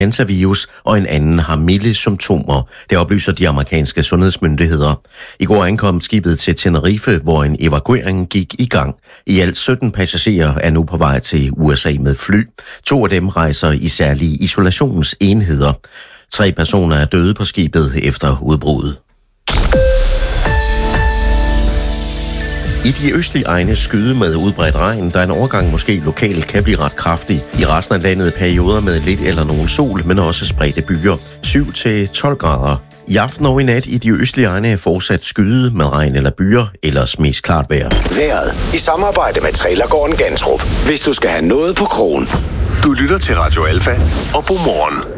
influenzavirus, og en anden har milde symptomer. Det oplyser de amerikanske sundhedsmyndigheder. I går ankom skibet til Tenerife, hvor en evakuering gik i gang. I alt 17 passagerer er nu på vej til USA med fly. 2 af dem rejser i særlige isolationsenheder. 3 personer er døde på skibet efter udbruddet. I de østlige egne skyde med udbredt regn, der en overgang måske lokalt kan blive ret kraftig. I resten af landet perioder med lidt eller nogen sol, men også spredte byer. 7-12 grader. I aften og i nat i de østlige egne er fortsat skyde med regn eller byer, ellers mest klart vejr. Vejret i samarbejde med Trailergården Gantrup. Hvis du skal have noget på krogen. Du lytter til Radio Alfa og Godmorgen.